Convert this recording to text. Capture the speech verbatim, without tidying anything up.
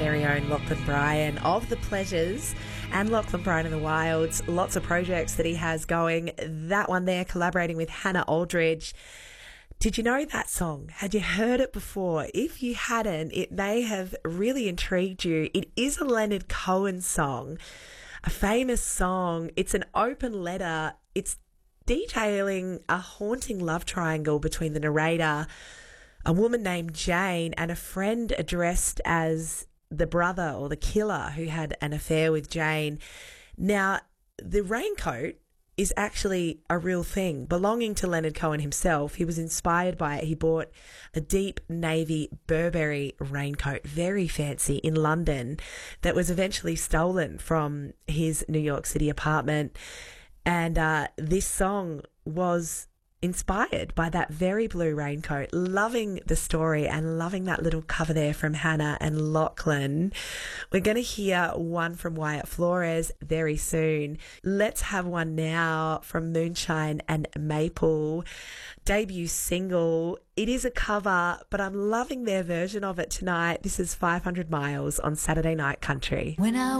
very own Lachlan Bryan of The Pleasures and Lachlan Bryan and the Wilds. Lots of projects that he has going. That one there, collaborating with Hannah Aldridge. Did you know that song? Had you heard it before? If you hadn't, it may have really intrigued you. It is a Leonard Cohen song, a famous song. It's an open letter. It's detailing a haunting love triangle between the narrator, a woman named Jane, and a friend addressed as the brother or the killer who had an affair with Jane. Now, the raincoat is actually a real thing belonging to Leonard Cohen himself. He was inspired by it. He bought a deep navy Burberry raincoat, very fancy, in London, that was eventually stolen from his New York City apartment. And uh, this song was inspired by that very blue raincoat. Loving the story and loving that little cover there from Hannah and Lachlan. We're going to hear one from Wyatt Flores very soon. Let's have one now from Moonshine and Maple. Debut single. It is a cover, but I'm loving their version of it tonight. This is five hundred miles on Saturday Night Country. When I